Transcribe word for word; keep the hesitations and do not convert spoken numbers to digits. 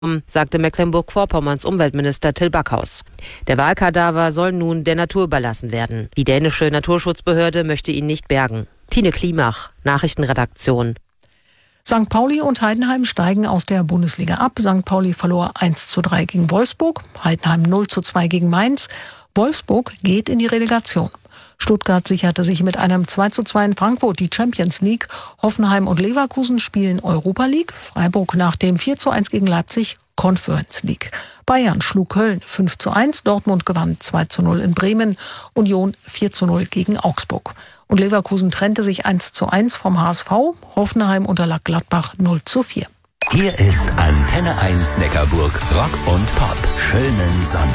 sagte Mecklenburg-Vorpommerns Umweltminister Till Backhaus. Der Walkadaver soll nun der Natur überlassen werden. Die dänische Naturschutzbehörde möchte ihn nicht bergen. Tine Klimach, Nachrichtenredaktion. Sankt Pauli und Heidenheim steigen aus der Bundesliga ab. Sankt Pauli verlor eins zu drei gegen Wolfsburg, Heidenheim null zu zwei gegen Mainz. Wolfsburg geht in die Relegation. Stuttgart sicherte sich mit einem zwei zu zwei in Frankfurt die Champions League. Hoffenheim und Leverkusen spielen Europa League. Freiburg nach dem vier zu eins gegen Leipzig Conference League. Bayern schlug Köln fünf zu eins. Dortmund gewann zwei zu null in Bremen. Union vier zu null gegen Augsburg. Und Leverkusen trennte sich eins zu eins vom H S V. Hoffenheim unterlag Gladbach null zu vier. Hier ist Antenne eins Neckarburg Rock und Pop. Schönen Sonntag.